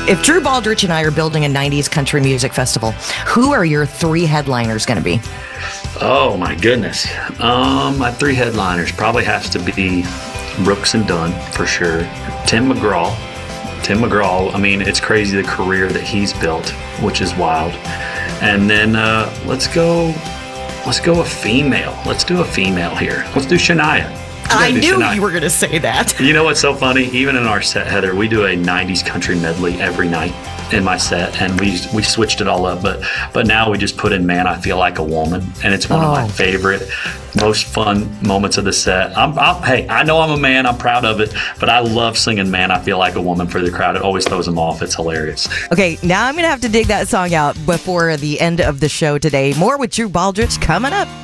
If Drew Baldrich and I are building a 90s country music festival, who are your 3 headliners going to be? Oh, my goodness. My 3 headliners probably has to be Brooks and Dunn, for sure. Tim McGraw. I mean, it's crazy the career that he's built, which is wild. And then let's go a female. Let's do a female here. Let's do Shania. I knew you were going to say that. You know what's so funny? Even in our set, Heather, we do a 90s country medley every night in my set, and we switched it all up. But now we just put in Man, I Feel Like a Woman, and it's one of my favorite, most fun moments of the set. Hey, I know I'm a man. I'm proud of it, but I love singing Man, I Feel Like a Woman for the crowd. It always throws them off. It's hilarious. Okay, now I'm going to have to dig that song out before the end of the show today. More with Drew Baldrich coming up.